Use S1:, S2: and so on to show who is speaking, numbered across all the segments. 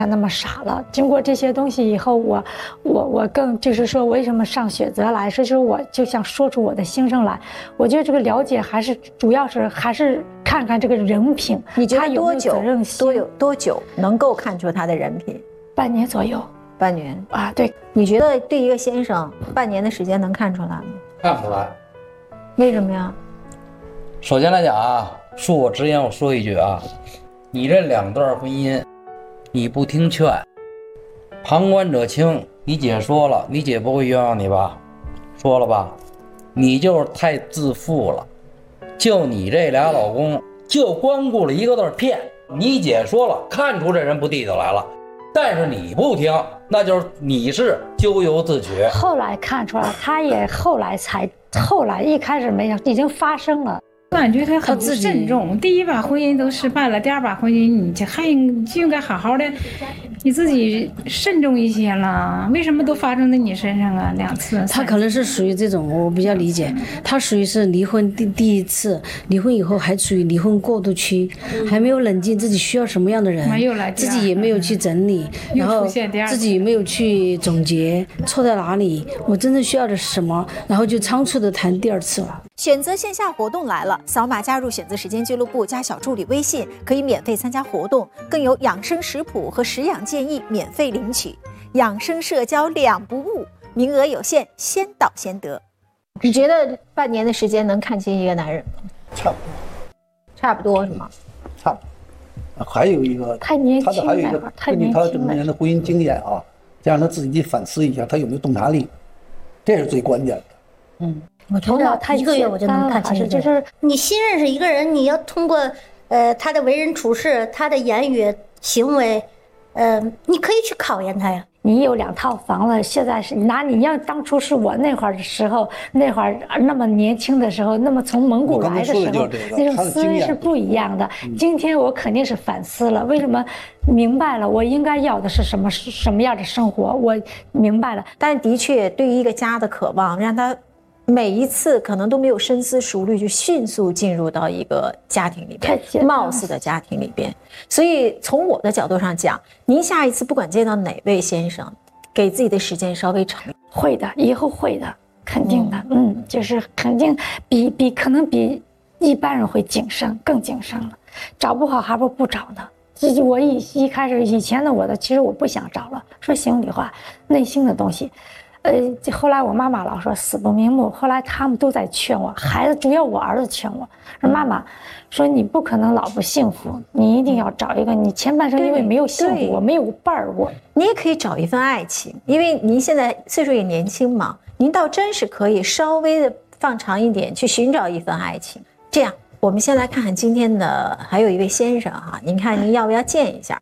S1: 那么傻了。经过这些东西以后，我更就是说，为什么上选择来，就是我就想说出我的心声来。我觉得这个了解还是主要是还是看看这个人品，
S2: 你觉得多久？多久能够看出他的人品？
S1: 半年左右。
S2: 半年
S1: 啊，对。
S2: 你觉得对一个先生，半年的时间能看出来吗？
S3: 看不出来。
S2: 为什么呀？
S3: 首先来讲啊，恕我直言，我说一句啊，你这2段婚姻。你不听劝，旁观者清。你姐说了，你姐不会冤枉你吧？说了吧？你就是太自负了。就你这俩老公，就光顾了一个字骗。你姐说了，看出这人不地道来了，但是你不听，那就是你是咎由自取。
S1: 后来看出来，他也后来一开始没有，已经发生了。
S4: 我感觉他很不慎重，第一把婚姻都失败了，第2把婚姻你这还就应该好好的，你自己慎重一些了。为什么都发生在你身上啊？2次。
S5: 他可能是属于这种，我比较理解，他属于是离婚第一次，离婚以后还处于离婚过渡期，还没有冷静自己需要什么样的人，自己也没有去整理，然后自己没有去总结错在哪里，我真正需要的是什么，然后就仓促的谈第2次了。
S2: 选择线下活动来了，扫码加入选择时间俱乐部，加小助理微信，可以免费参加活动，更有养生食谱和食养建议免费领取，养生社交2不误，名额有限，先到先得。你觉得半年的时间能看清一个男人吗？差不多是吗？
S6: 差不多。还有一个
S1: 太年轻了，
S6: 还有一个根据他这么多年的婚姻经验啊，再让他自己反思一下，他有没有洞察力，这是最关键的。
S7: 我觉得1个月我就能看清，就是你新认识一个人，你要通过他的为人处事、他的言语行为，你可以去考验他呀。
S1: 你有2套房了，现在是拿你要当初是我那会儿的时候，那会儿那么年轻的时候，那么从蒙古来的时候，那种思维是不一样的。今天我肯定是反思了，为什么明白了我应该要的是什么样的生活，我明白了。
S2: 但的确，对于一个家的渴望，让他每一次可能都没有深思熟虑，就迅速进入到一个家庭里边，貌似的家庭里边。所以从我的角度上讲，您下一次不管见到哪位先生，给自己的时间稍微长。
S1: 会的，以后会的，肯定的。就是肯定可能比一般人会谨慎，更谨慎了。找不好还不找呢。我一开始以前的我的，其实我不想找了，说心里话，内心的东西。后来我妈妈老说死不瞑目，后来他们都在劝我，孩子主要我儿子劝我说，妈妈说你不可能老不幸福，你一定要找一个，你前半生因为没有幸福，我没有伴儿，
S2: 你也可以找一份爱情，因为您现在岁数也年轻嘛，您倒真是可以稍微的放长一点去寻找一份爱情。这样，我们先来看看今天的还有一位先生哈，您看您要不要见一下？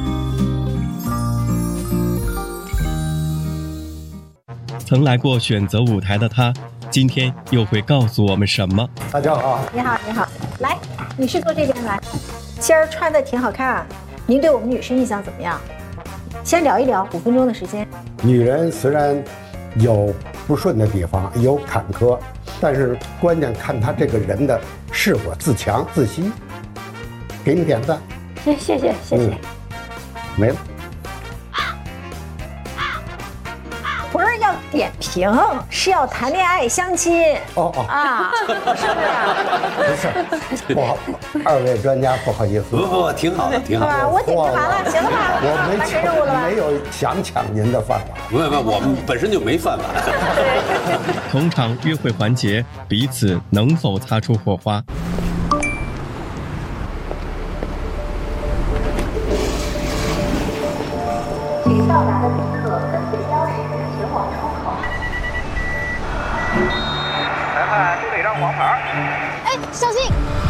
S8: 曾来过选择舞台的他，今天又会告诉我们什么？
S6: 大家好，
S2: 你好，你好，来，女士坐这边来。今儿穿的挺好看，您对我们女士印象怎么样？先聊一聊，5分钟的时间。
S9: 女人虽然有不顺的地方，有坎坷，但是关键看她这个人的是否自强自信。给你点赞。
S1: 谢谢。
S9: 没了。
S2: 不是要点评，是要谈恋爱相亲。啊，是
S9: 不是？不好，2位专家不好意思。
S6: 不，挺好的，挺好的。
S2: 我点评完了，行了吧？
S9: 我没有想抢您的饭碗。
S6: 不，我们本身就没饭碗。
S8: 同场约会环节，彼此能否擦出火花？
S2: 请到达的宾客跟随标识前往出口。
S10: 裁判不给张黄牌。
S7: 哎，小心！